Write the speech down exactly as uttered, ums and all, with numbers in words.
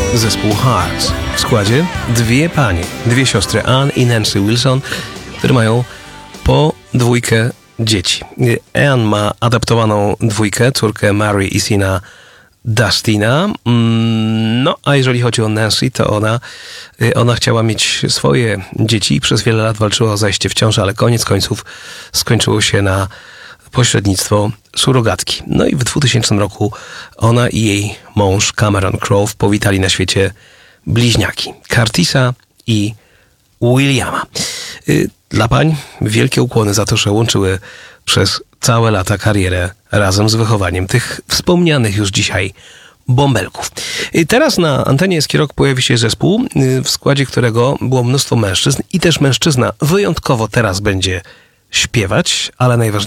zespół Hearts. W składzie dwie panie, dwie siostry, Ann i Nancy Wilson, które mają po dwójkę dzieci. Ann ma adaptowaną dwójkę, córkę Mary i syna Dustina. No, a jeżeli chodzi o Nancy, to ona, ona chciała mieć swoje dzieci i przez wiele lat walczyła o zajście w ciążę, ale koniec końców skończyło się na pośrednictwo surogatki. No i w dwutysięcznym roku ona i jej mąż Cameron Crowe powitali na świecie bliźniaki Curtisa i Williama. Dla pań wielkie ukłony za to, że łączyły przez całe lata karierę razem z wychowaniem tych wspomnianych już dzisiaj bąbelków. Teraz na antenie Eski Rock pojawi się zespół, w składzie którego było mnóstwo mężczyzn i też mężczyzna wyjątkowo teraz będzie śpiewać, ale najważniejsze